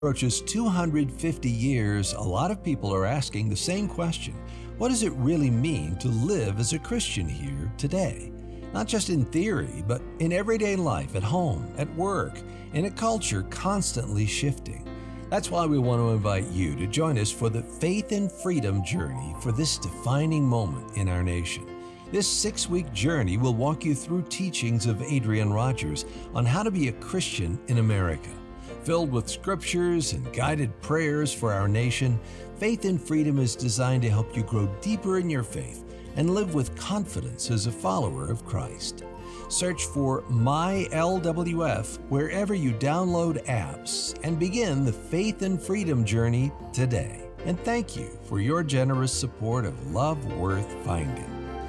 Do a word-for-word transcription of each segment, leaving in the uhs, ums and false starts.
Approaches two hundred fifty years, a lot of people are asking the same question. What does it really mean to live as a Christian here today? Not just in theory, but in everyday life, at home, at work, in a culture constantly shifting. That's why we want to invite you to join us for the Faith and Freedom journey for this defining moment in our nation. This six-week journey will walk you through teachings of Adrian Rogers on how to be a Christian in America. Filled with scriptures and guided prayers for our nation, Faith and Freedom is designed to help you grow deeper in your faith and live with confidence as a follower of Christ. Search for My L W F wherever you download apps and begin the Faith and Freedom journey today. And thank you for your generous support of Love Worth Finding.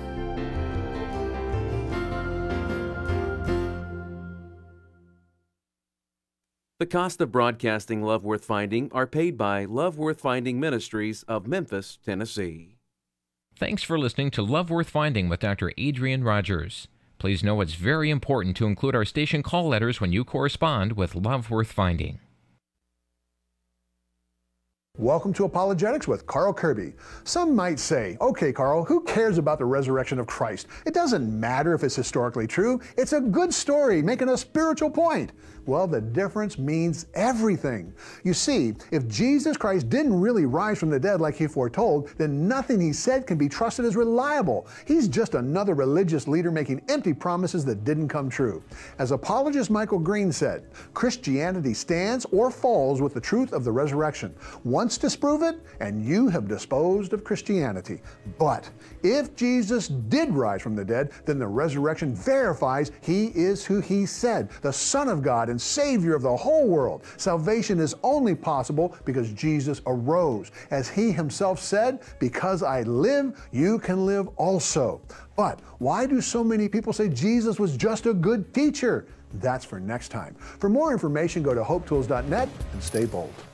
The cost of broadcasting Love Worth Finding are paid by Love Worth Finding Ministries of Memphis, Tennessee. Thanks for listening to Love Worth Finding with Doctor Adrian Rogers. Please know it's very important to include our station call letters when you correspond with Love Worth Finding. Welcome to Apologetics with Carl Kirby. Some might say, okay, Carl, who cares about the resurrection of Christ? It doesn't matter if it's historically true. It's a good story making a spiritual point. Well, the difference means everything. You see, if Jesus Christ didn't really rise from the dead like he foretold, then nothing he said can be trusted as reliable. He's just another religious leader making empty promises that didn't come true. As apologist Michael Green said, Christianity stands or falls with the truth of the resurrection. Once disprove it, and you have disposed of Christianity. But if Jesus did rise from the dead, then the resurrection verifies he is who he said, the Son of God and Savior of the whole world. Salvation is only possible because Jesus arose. As he himself said, because I live, you can live also. But why do so many people say Jesus was just a good teacher? That's for next time. For more information, go to hope tools dot net and stay bold.